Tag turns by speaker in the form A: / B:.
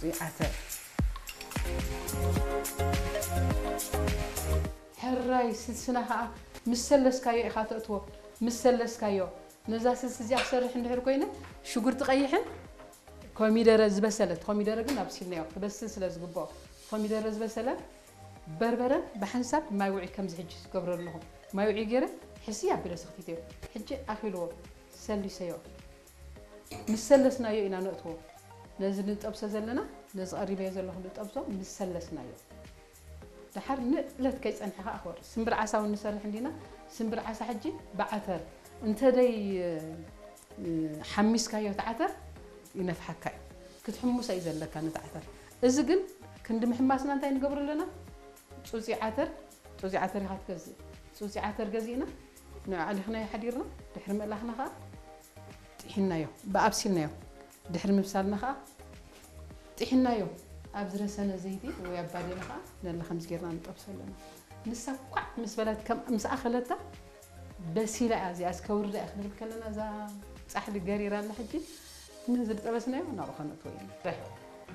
A: صوصي عتر حراي سلسنا مسلس كايو إخاتو مسلس كايو نزا سلسي أحسرح ندهر كوينة شجر تقيحن كوميدر زبسلة كوميدر قلنا بسيلناو بس سلسلة زببا كوميدر زبسلة بربرة بحسب ما يوعي كم زحج قبر لهم ما يوعي غيره حسيا بلا سختيتو حجي أخيلو سلي سيو مسلسنا يو إنا نقطو نزل نتقبس زلنا نز قريبة يزلهم نتقبسو مسلسنا يو دحر نقلت كيس أنحها أخور سنبر عسا ونسرح عندنا سنبر عسا حجي بعثر انت دي حميس كايو تعثر ينفحك كايو كتحمس أيزل لك كانت تعثر إذا قل كند محماسنا انتين قبر لنا توزي عثر هات كزي توزي عثر جزينا نعلي خنا حديرنا دحر ملحنا خا تحنا يو بأبسلنا يو دحر مبسالنا خا تحنا يو أبزر سنة زيتي ويابالي لخا لأن خمس جيران نطبس لنا نسقع مسبلات كم مسأخلتها بس لا أزي أسكور ده أخبر بكلنا إذا صح الجريران لحجي نزل طبسنا ونروح نطوي